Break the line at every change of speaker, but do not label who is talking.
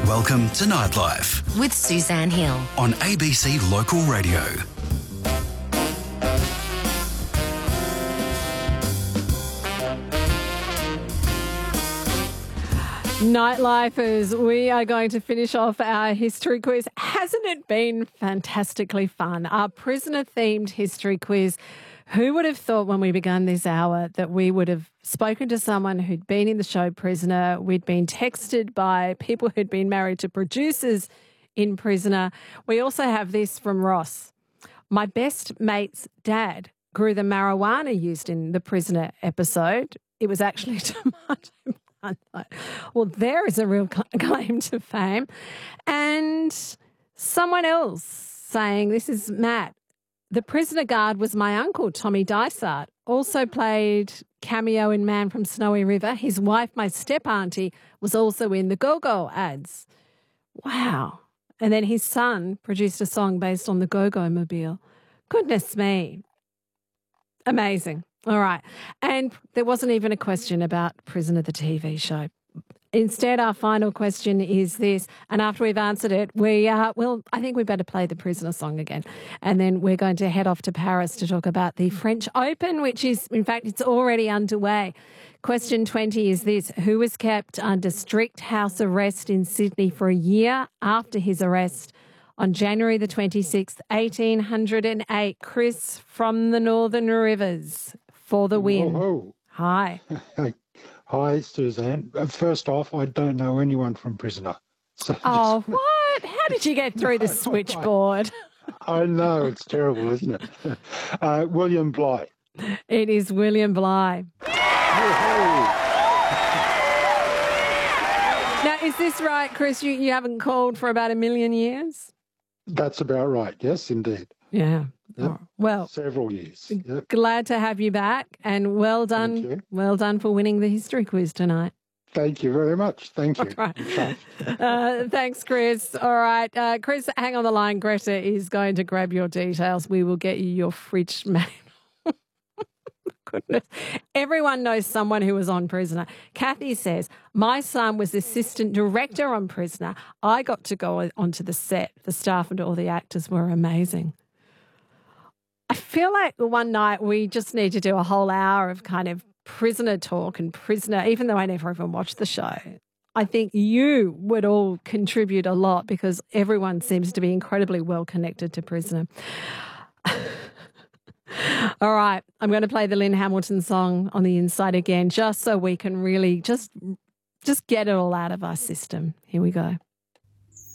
Welcome to Nightlife
with Suzanne Hill
on ABC Local Radio.
Nightlifers, we are going to finish off our history quiz. Hasn't it been fantastically fun? Our prisoner-themed history quiz. Who would have thought when we began this hour that we would have spoken to someone who'd been in the show Prisoner? We'd been texted by people who'd been married to producers in Prisoner. We also have this from Ross. My best mate's dad grew the marijuana used in the Prisoner episode. It was actually tomato. Well, there is a real claim to fame. And someone else saying, this is Matt, the prisoner guard was my uncle, Tommy Dysart, also played cameo in Man from Snowy River. His wife, my step-auntie, was also in the Go-Go ads. Wow. And then his son produced a song based on the Go-Go Mobile. Goodness me. Amazing. All right. And there wasn't even a question about Prisoner, the TV show. Instead, our final question is this, and after we've answered it, I think we better play the Prisoner song again. And then we're going to head off to Paris to talk about the French Open, which is, in fact, it's already underway. Question 20 is this: who was kept under strict house arrest in Sydney for a year after his arrest on January the 26th, 1808? Chris from the Northern Rivers for the win.
Whoa.
Hi.
Hi, Suzanne. First off, I don't know anyone from Prisoner. So
what? How did you get through the switchboard?
I know, it's terrible, isn't it? William Bligh.
It is William Bligh. Now, is this right, Chris? You haven't called for about 1 million years?
That's about right. Yes, indeed.
Yeah.
Yep.
Well,
several years. Yep.
Glad to have you back, and well done.
Thank you.
Well done for winning the history quiz tonight.
Thank you very much. Thank you.
Right. Thanks, Chris. All right. Chris, hang on the line. Greta is going to grab your details. We will get you your fridge manual. Goodness. Everyone knows someone who was on Prisoner. Kathy says, my son was assistant director on Prisoner. I got to go onto the set. The staff and all the actors were amazing. I feel like one night we just need to do a whole hour of kind of Prisoner talk and Prisoner, even though I never even watched the show. I think you would all contribute a lot because everyone seems to be incredibly well connected to Prisoner. All right, I'm going to play the Lynn Hamilton song on the inside again, just so we can really just get it all out of our system. Here we go.